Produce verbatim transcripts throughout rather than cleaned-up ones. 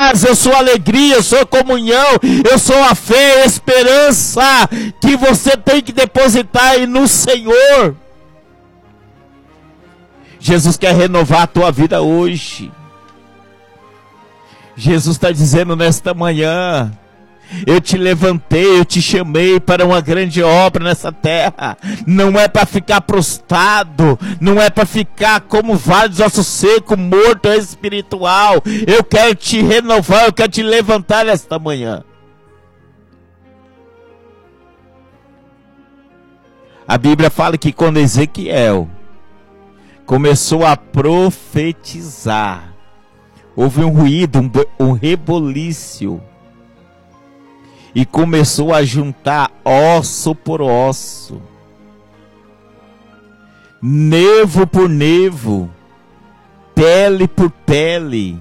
paz, eu sou alegria, eu sou comunhão, eu sou a fé, a esperança que você tem que depositar aí no Senhor. Jesus quer renovar a tua vida hoje. Jesus está dizendo nesta manhã: eu te levantei, eu te chamei para uma grande obra nessa terra. Não é para ficar prostrado, não é para ficar como vale de osso seco, morto espiritual. Eu quero te renovar, eu quero te levantar nesta manhã. A Bíblia fala que quando Ezequiel começou a profetizar, houve um ruído, um, um reboliço, e começou a juntar osso por osso, nervo por nervo, pele por pele.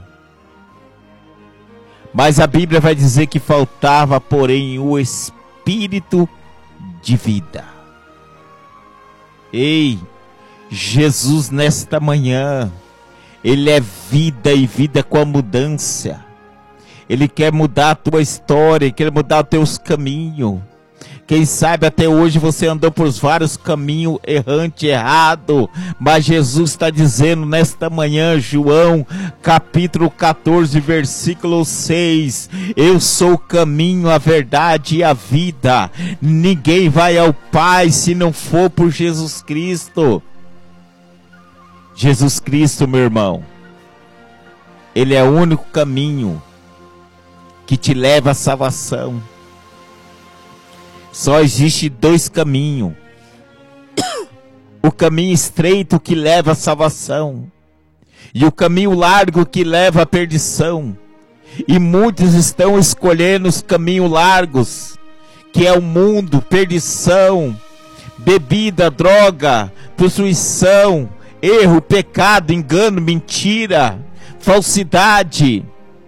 Mas a Bíblia vai dizer que faltava, porém, o espírito de vida. Ei, Jesus nesta manhã, Ele é vida e vida com a mudança. Ele quer mudar a tua história, quer mudar os teus caminhos. Quem sabe até hoje você andou por vários caminhos errantes, errados, mas Jesus está dizendo nesta manhã, João capítulo quatorze, versículo seis, eu sou o caminho, a verdade e a vida. Ninguém vai ao Pai se não for por Jesus Cristo. Jesus Cristo, meu irmão, Ele é o único caminho que te leva à salvação. Só existe dois caminhos: o caminho estreito que leva à salvação e o caminho largo que leva à perdição. E muitos estão escolhendo os caminhos largos, que é o mundo, perdição, bebida, droga, prostituição, erro, pecado, engano, mentira, falsidade,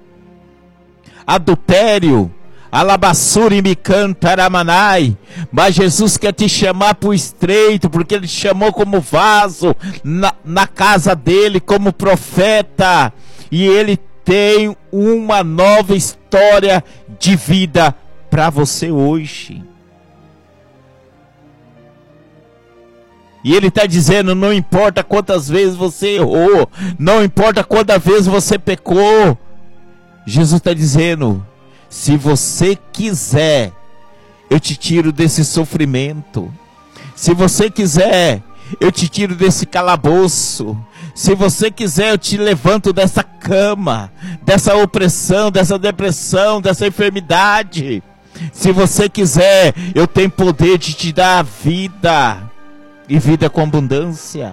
adultério, alabaçura e micantaramanai. Mas Jesus quer te chamar para o estreito, porque Ele te chamou como vaso na, na casa dEle, como profeta, e Ele tem uma nova história de vida para você hoje. E Ele está dizendo: não importa quantas vezes você errou, não importa quantas vezes você pecou, Jesus está dizendo: se você quiser, eu te tiro desse sofrimento. Se você quiser, eu te tiro desse calabouço. Se você quiser, eu te levanto dessa cama, dessa opressão, dessa depressão, dessa enfermidade. Se você quiser, eu tenho poder de te dar vida, e vida com abundância.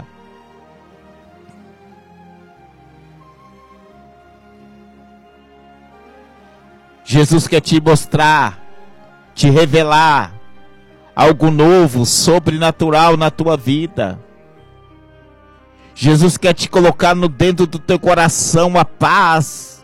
Jesus quer te mostrar, te revelar algo novo, sobrenatural na tua vida. Jesus quer te colocar no dentro do teu coração a paz,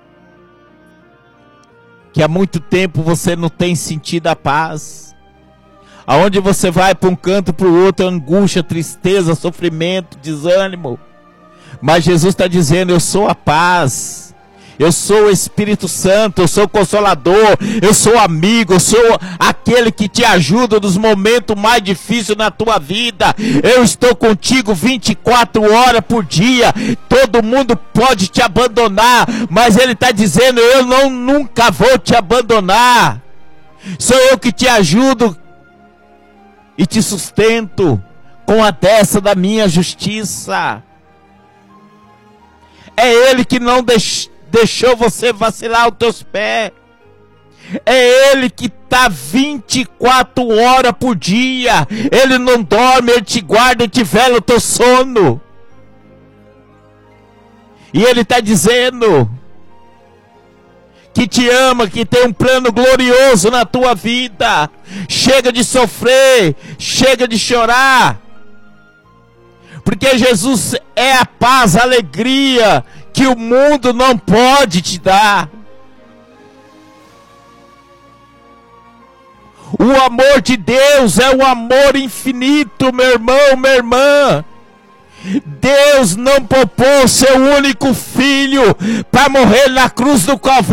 que há muito tempo você não tem sentido a paz. Aonde você vai para um canto, para o outro, angústia, tristeza, sofrimento, desânimo. Mas Jesus está dizendo: eu sou a paz. Eu sou o Espírito Santo, eu sou o Consolador, eu sou amigo, eu sou aquele que te ajuda nos momentos mais difíceis na tua vida. Eu estou contigo vinte e quatro horas por dia. Todo mundo pode te abandonar, mas Ele está dizendo: eu não, nunca vou te abandonar. Sou eu que te ajudo e te sustento com a destra da minha justiça. É Ele que não deixou deixou você vacilar os teus pés. É Ele que está vinte e quatro horas por dia. Ele não dorme, Ele te guarda e te vela o teu sono. E Ele está dizendo que te ama, que tem um plano glorioso na tua vida. Chega de sofrer, chega de chorar, porque Jesus é a paz, a alegria que o mundo não pode te dar. O amor de Deus é um amor infinito, meu irmão, minha irmã. Deus não poupou seu único filho para morrer na cruz do Calvário